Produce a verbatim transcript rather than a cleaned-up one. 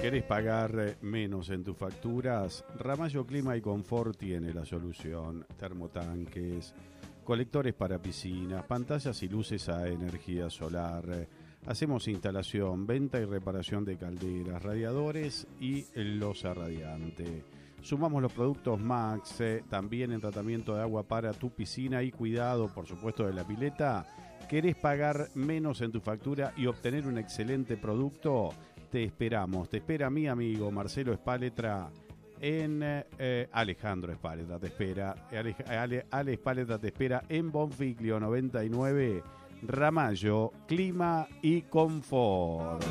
¿Querés pagar eh, menos en tus facturas? Ramallo Clima y Confort tiene la solución. Termotanques, colectores para piscinas, pantallas y luces a energía solar. Eh, Hacemos instalación, venta y reparación de calderas, radiadores y losa radiante. Sumamos los productos Max, eh, también en tratamiento de agua para tu piscina y cuidado, por supuesto, de la pileta. ¿Querés pagar menos en tu factura y obtener un excelente producto? Te esperamos, te espera mi amigo Marcelo Espáletra en eh, Alejandro Espáletra, te espera, Ale, Ale, Ale Espáletra te espera en Bonfiglio noventa y nueve, Ramallo, Clima y Confort.